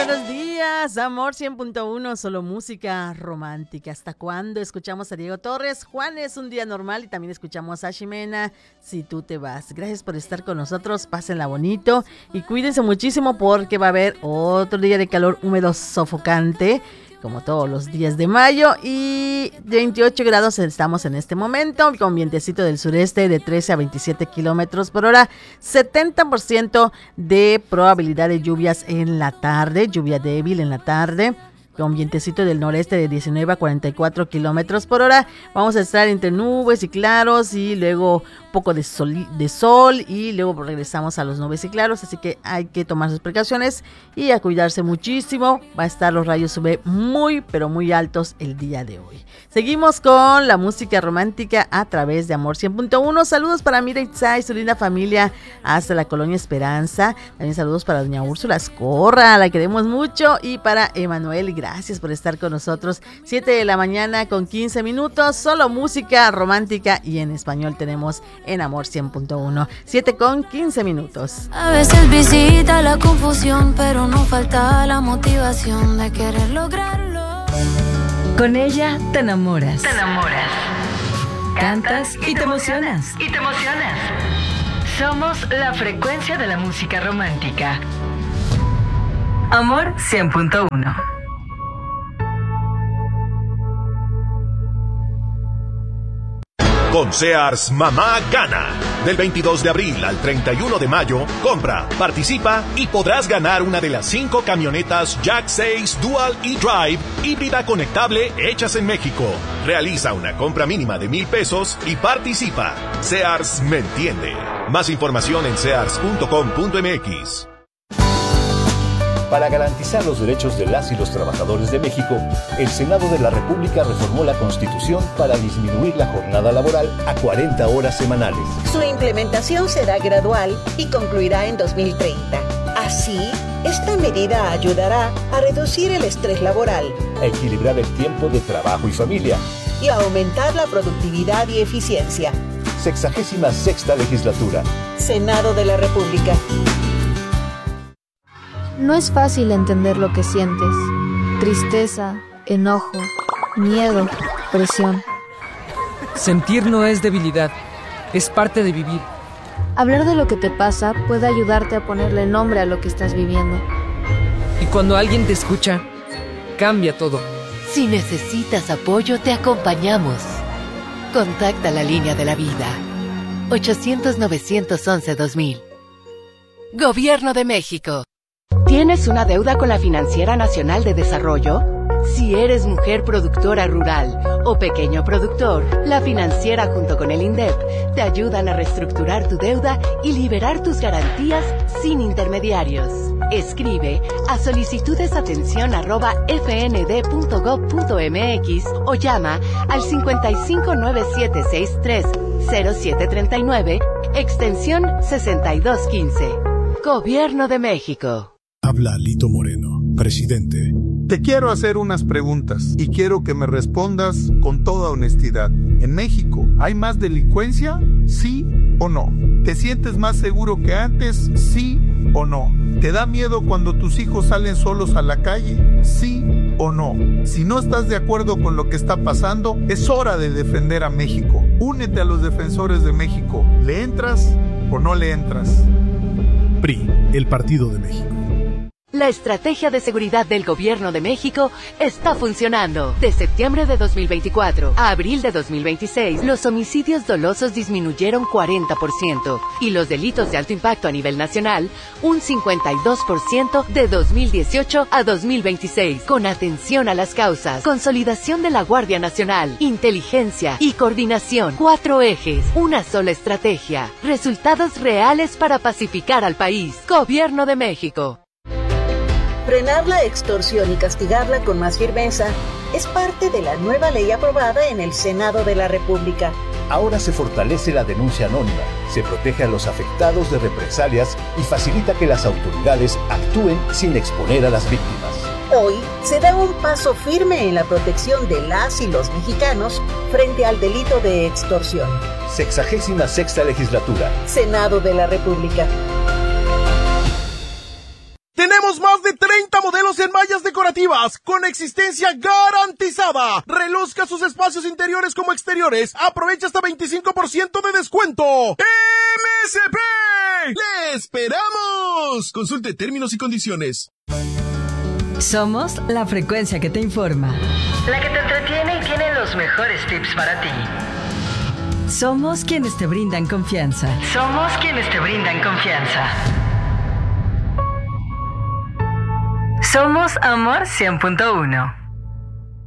buenos días, Amor 100.1, solo música romántica. ¿Hasta cuándo escuchamos a Diego Torres? Juan, es un día normal, y también escuchamos a Ximena, Si tú te vas. Gracias por estar con nosotros, pásenla bonito y cuídense muchísimo porque va a haber otro día de calor húmedo sofocante, como todos los días de mayo, y 28 grados estamos en este momento, con vientecito del sureste de 13 a 27 kilómetros por hora, 70% de probabilidad de lluvias en la tarde, lluvia débil en la tarde, con vientecito del noreste de 19 a 44 kilómetros por hora. Vamos a estar entre nubes y claros, y luego un poco de sol, y luego regresamos a los nubes y claros, así que hay que tomar sus precauciones y a cuidarse muchísimo. Va a estar los rayos UV muy, pero muy altos el día de hoy. Seguimos con la música romántica a través de Amor 100.1. Saludos para Mira Itzá y su linda familia hasta la Colonia Esperanza. También saludos para doña Úrsula Escorra, la queremos mucho, y para Emanuel. Gracias por estar con nosotros. 7 de la mañana con 15 minutos, solo música romántica y en español tenemos en Amor 100.1. 7 con 15 minutos. A veces visita la confusión, pero no falta la motivación de querer lograrlo. Con ella te enamoras. Te enamoras. Cantas y te emocionas. Y te emocionas. Somos la frecuencia de la música romántica. Amor 100.1. Con Sears, mamá gana. Del 22 de abril al 31 de mayo, compra, participa y podrás ganar una de las 5 camionetas Jack 6 Dual e-Drive híbrida conectable hechas en México. Realiza una compra mínima de $1,000 y participa. Sears me entiende. Más información en sears.com.mx. Para garantizar los derechos de las y los trabajadores de México, el Senado de la República reformó la Constitución para disminuir la jornada laboral a 40 horas semanales. Su implementación será gradual y concluirá en 2030. Así, esta medida ayudará a reducir el estrés laboral, a equilibrar el tiempo de trabajo y familia y a aumentar la productividad y eficiencia. 66ª Legislatura. Senado de la República. No es fácil entender lo que sientes. Tristeza, enojo, miedo, presión. Sentir no es debilidad, es parte de vivir. Hablar de lo que te pasa puede ayudarte a ponerle nombre a lo que estás viviendo. Y cuando alguien te escucha, cambia todo. Si necesitas apoyo, te acompañamos. Contacta la línea de la vida. 800-911-2000. Gobierno de México. ¿Tienes una deuda con la Financiera Nacional de Desarrollo? Si eres mujer productora rural o pequeño productor, la financiera junto con el INDEP te ayudan a reestructurar tu deuda y liberar tus garantías sin intermediarios. Escribe a solicitudesatención@fnd.gov.mx o llama al 5597630739, extensión 6215. Gobierno de México. Habla Lito Moreno, presidente. Te quiero hacer unas preguntas y quiero que me respondas con toda honestidad. ¿En México hay más delincuencia? ¿Sí o no? ¿Te sientes más seguro que antes? ¿Sí o no? ¿Te da miedo cuando tus hijos salen solos a la calle? ¿Sí o no? Si no estás de acuerdo con lo que está pasando, es hora de defender a México. Únete a los defensores de México. ¿Le entras o no le entras? PRI, el Partido de México. La estrategia de seguridad del Gobierno de México está funcionando. De septiembre de 2024 a abril de 2026, los homicidios dolosos disminuyeron 40% y los delitos de alto impacto a nivel nacional un 52% de 2018 a 2026. Con atención a las causas, consolidación de la Guardia Nacional, inteligencia y coordinación. 4 ejes, una sola estrategia. Resultados reales para pacificar al país. Gobierno de México. Frenar la extorsión y castigarla con más firmeza es parte de la nueva ley aprobada en el Senado de la República. Ahora se fortalece la denuncia anónima, se protege a los afectados de represalias y facilita que las autoridades actúen sin exponer a las víctimas. Hoy se da un paso firme en la protección de las y los mexicanos frente al delito de extorsión. 66ª Legislatura. Senado de la República. Tenemos más de 30 modelos en mallas decorativas con existencia garantizada. Reluzca sus espacios interiores como exteriores. Aprovecha hasta 25% de descuento. MSP. ¡Le esperamos! Consulte términos y condiciones. Somos la frecuencia que te informa. La que te entretiene y tiene los mejores tips para ti. Somos quienes te brindan confianza. Somos quienes te brindan confianza. Somos Amor 100.1.